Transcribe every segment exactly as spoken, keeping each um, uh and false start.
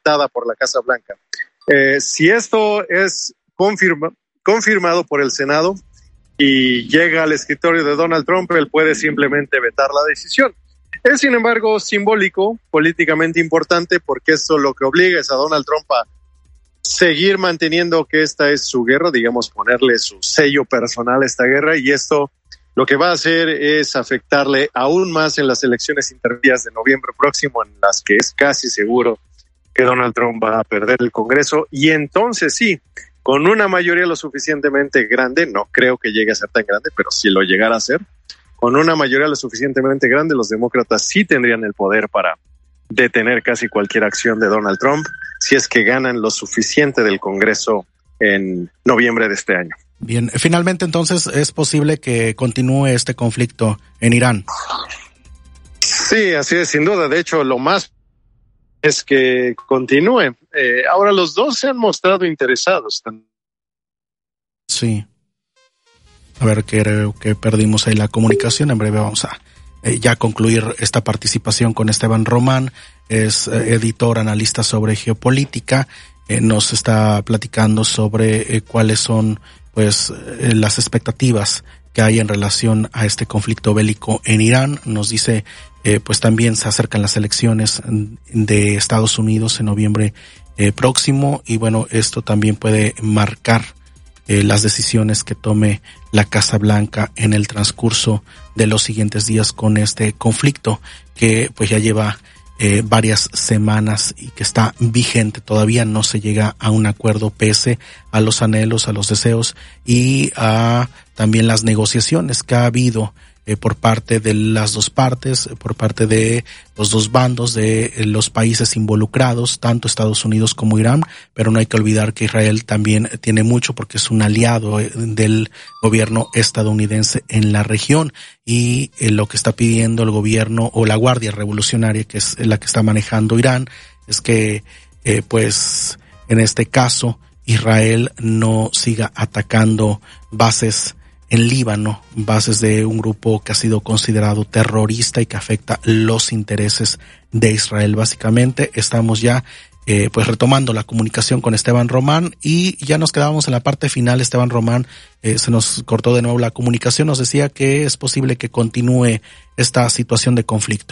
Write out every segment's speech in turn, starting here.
vetada por la Casa Blanca. Eh, si esto es confirma, confirmado por el Senado y llega al escritorio de Donald Trump, él puede simplemente vetar la decisión. Es, sin embargo, simbólico, políticamente importante, porque eso lo que obliga es a Donald Trump a seguir manteniendo que esta es su guerra, digamos, ponerle su sello personal a esta guerra, y esto lo que va a hacer es afectarle aún más en las elecciones intermedias de noviembre próximo, en las que es casi seguro que Donald Trump va a perder el Congreso, y entonces sí, con una mayoría lo suficientemente grande, no creo que llegue a ser tan grande, pero si lo llegara a ser, con una mayoría lo suficientemente grande, los demócratas sí tendrían el poder para detener casi cualquier acción de Donald Trump, si es que ganan lo suficiente del Congreso en noviembre de este año. Bien, finalmente entonces es posible que continúe este conflicto en Irán. Sí, así es, sin duda. De hecho, lo más es que continúe. Eh, ahora, los dos se han mostrado interesados. Sí. A ver, creo que perdimos ahí la comunicación. En breve vamos a eh, ya concluir esta participación con Esteban Román. Es eh, editor, analista sobre geopolítica. Eh, nos está platicando sobre eh, cuáles son pues eh, las expectativas que hay en relación a este conflicto bélico en Irán. Nos dice, eh, pues también se acercan las elecciones de Estados Unidos en noviembre eh, próximo, y bueno, esto también puede marcar eh, las decisiones que tome la Casa Blanca en el transcurso de los siguientes días con este conflicto que pues ya lleva eh, varias semanas y que está vigente. Todavía no se llega a un acuerdo pese a los anhelos, a los deseos y a también las negociaciones que ha habido eh, por parte de las dos partes, por parte de los dos bandos, de eh, los países involucrados, tanto Estados Unidos como Irán, pero no hay que olvidar que Israel también tiene mucho porque es un aliado eh, del gobierno estadounidense en la región, y eh, lo que está pidiendo el gobierno o la Guardia Revolucionaria, que es la que está manejando Irán, es que eh, pues en este caso Israel no siga atacando bases en Líbano, bases de un grupo que ha sido considerado terrorista y que afecta los intereses de Israel. Básicamente estamos ya eh, pues retomando la comunicación con Esteban Román, y ya nos quedábamos en la parte final. Esteban Román, eh, se nos cortó de nuevo la comunicación, nos decía que es posible que continúe esta situación de conflicto.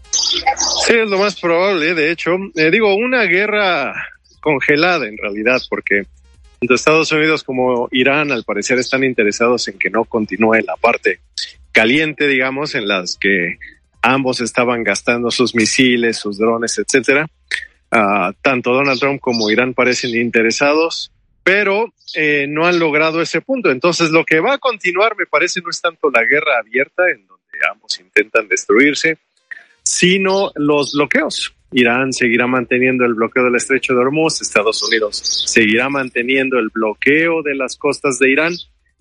Sí, es lo más probable, de hecho, eh, digo, una guerra congelada en realidad, porque tanto Estados Unidos como Irán al parecer están interesados en que no continúe la parte caliente, digamos, en las que ambos estaban gastando sus misiles, sus drones, etcétera. Uh, tanto Donald Trump como Irán parecen interesados, pero eh, no han logrado ese punto. Entonces lo que va a continuar, me parece, no es tanto la guerra abierta, en donde ambos intentan destruirse, sino los bloqueos. Irán seguirá manteniendo el bloqueo del Estrecho de Hormuz, Estados Unidos seguirá manteniendo el bloqueo de las costas de Irán,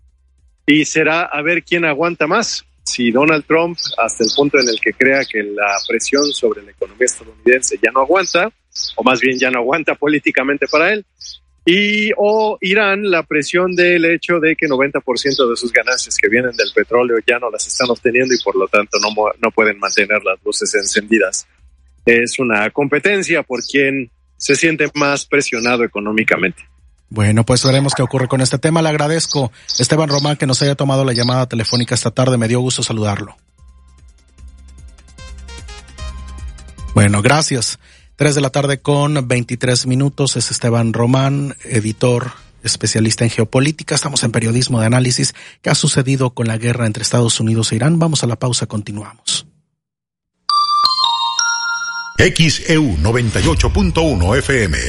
y será a ver quién aguanta más. Si Donald Trump, hasta el punto en el que crea que la presión sobre la economía estadounidense ya no aguanta, o más bien ya no aguanta políticamente para él, y o Irán, la presión del hecho de que noventa por ciento de sus ganancias que vienen del petróleo ya no las están obteniendo y por lo tanto no, no pueden mantener las luces encendidas. Es una competencia por quien se siente más presionado económicamente. Bueno, pues veremos qué ocurre con este tema. Le agradezco, Esteban Román, que nos haya tomado la llamada telefónica esta tarde. Me dio gusto saludarlo. Bueno, gracias. Tres de la tarde con veintitrés minutos. Es Esteban Román, editor, especialista en geopolítica. Estamos en periodismo de análisis. ¿Qué ha sucedido con la guerra entre Estados Unidos e Irán? Vamos a la pausa, continuamos. X E U noventa y ocho punto uno F M.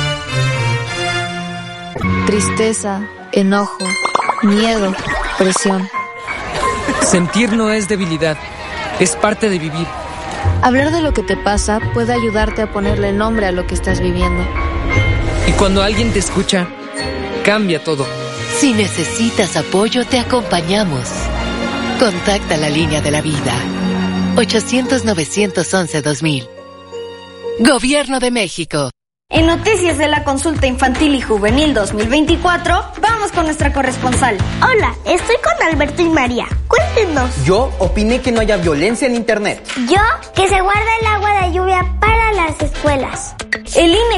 Tristeza, enojo, miedo, presión. Sentir no es debilidad, es parte de vivir. Hablar de lo que te pasa puede ayudarte a ponerle nombre a lo que estás viviendo. Y cuando alguien te escucha, cambia todo. Si necesitas apoyo, te acompañamos. Contacta la línea de la vida. ochocientos, novecientos once, dos mil. Gobierno de México. En Noticias de la Consulta Infantil y Juvenil dos mil veinticuatro, vamos con nuestra corresponsal. Hola, estoy con Alberto y María. Cuéntenos. Yo opiné que no haya violencia en Internet. Yo, que se guarda el agua de lluvia para las escuelas. El I N E